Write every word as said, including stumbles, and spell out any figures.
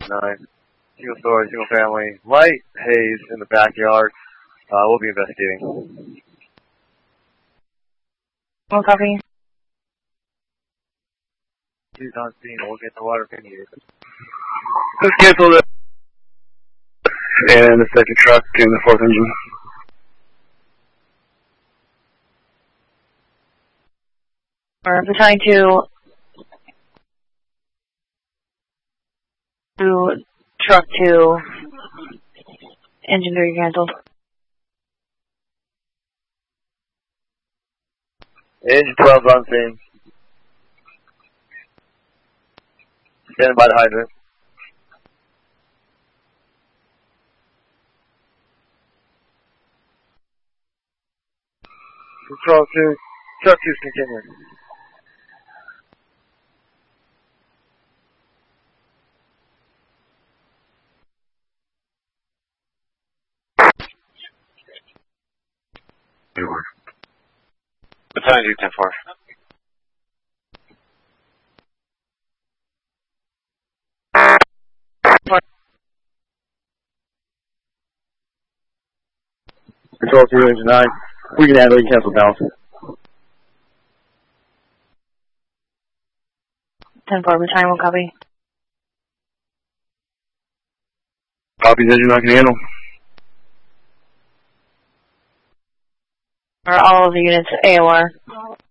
nine. Single story, single family, light haze in the backyard. Uh, we'll be investigating. One copy. He's on scene. We'll get the water if we need it. Let's cancel this. And the second truck and the fourth engine. Or battalion two. To truck two. Engine three canceled. Engine twelve on scene. Standing by the hydrant. Control two. Truck two's continuing. Battalion two, ten four. Control two, engine nine. We can handle it, you cancel balance. ten four, battalion one copy. Copies, engine nine can handle. Or all of the units A O R.